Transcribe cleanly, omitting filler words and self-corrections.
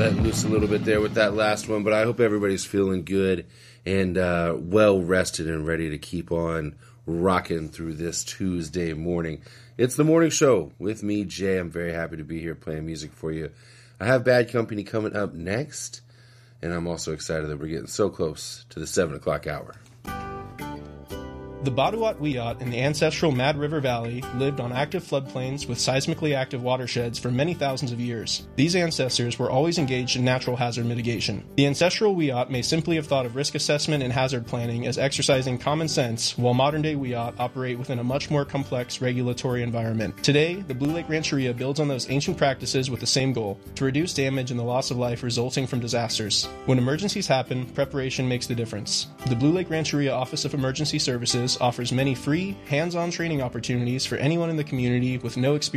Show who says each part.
Speaker 1: let loose a little bit there with that last one, but I hope everybody's feeling good and well rested and ready to keep on rocking through this Tuesday morning. It's the morning show with me, Jay. I'm very happy to be here playing music for you. I have Bad Company coming up next, and I'm also excited that we're getting so close to the 7 o'clock hour.
Speaker 2: The Baduat Wiyot in the ancestral Mad River Valley lived on active floodplains with seismically active watersheds for many thousands of years. These ancestors were always engaged in natural hazard mitigation. The ancestral Wiyot may simply have thought of risk assessment and hazard planning as exercising common sense, while modern-day Wiyot operate within a much more complex regulatory environment. Today, the Blue Lake Rancheria builds on those ancient practices with the same goal: to reduce damage and the loss of life resulting from disasters. When emergencies happen, preparation makes the difference. The Blue Lake Rancheria Office of Emergency Services offers many free, hands-on training opportunities for anyone in the community with no experience